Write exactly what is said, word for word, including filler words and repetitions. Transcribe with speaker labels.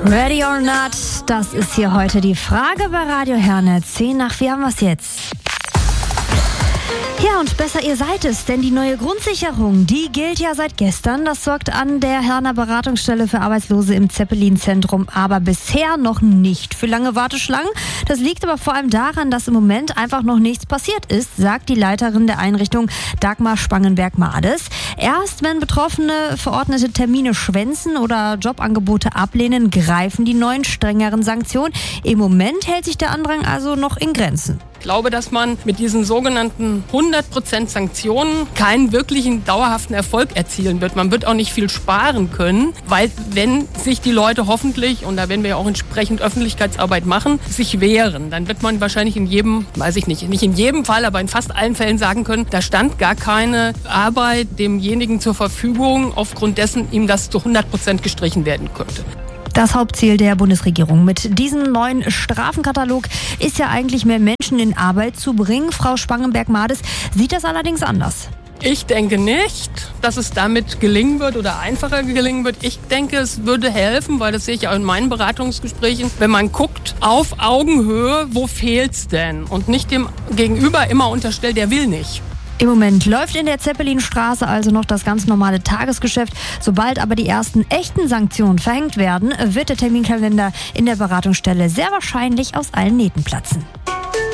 Speaker 1: Ready or not, das ist hier heute die Frage bei Radio Herne. zehn nach vier haben wir es jetzt. Ja, und besser ihr seid es, denn die neue Grundsicherung, die gilt ja seit gestern. Das sorgt an der Herner Beratungsstelle für Arbeitslose im Zeppelin-Zentrum aber bisher noch nicht für lange Warteschlangen. Das liegt aber vor allem daran, dass im Moment einfach noch nichts passiert ist, sagt die Leiterin der Einrichtung Dagmar Spangenberg-Mades. Erst wenn Betroffene verordnete Termine schwänzen oder Jobangebote ablehnen, greifen die neuen strengeren Sanktionen. Im Moment hält sich der Andrang also noch in Grenzen.
Speaker 2: Ich glaube, dass man mit diesen sogenannten hundert Prozent Sanktionen keinen wirklichen dauerhaften Erfolg erzielen wird. Man wird auch nicht viel sparen können, weil wenn sich die Leute hoffentlich, und da werden wir ja auch entsprechend Öffentlichkeitsarbeit machen, sich wehren, dann wird man wahrscheinlich in jedem, weiß ich nicht, nicht in jedem Fall, aber in fast allen Fällen sagen können, da stand gar keine Arbeit demjenigen zur Verfügung, aufgrund dessen ihm das zu hundert Prozent gestrichen werden könnte.
Speaker 1: Das Hauptziel der Bundesregierung mit diesem neuen Strafenkatalog ist ja eigentlich, mehr Menschen in Arbeit zu bringen. Frau Spangenberg-Mades sieht das allerdings anders.
Speaker 2: Ich denke nicht, dass es damit gelingen wird oder einfacher gelingen wird. Ich denke, es würde helfen, weil das sehe ich auch in meinen Beratungsgesprächen, wenn man guckt, auf Augenhöhe, wo fehlt's denn? Und nicht dem Gegenüber immer unterstellt, der will nicht.
Speaker 1: Im Moment läuft in der Zeppelinstraße also noch das ganz normale Tagesgeschäft. Sobald aber die ersten echten Sanktionen verhängt werden, wird der Terminkalender in der Beratungsstelle sehr wahrscheinlich aus allen Nähten platzen.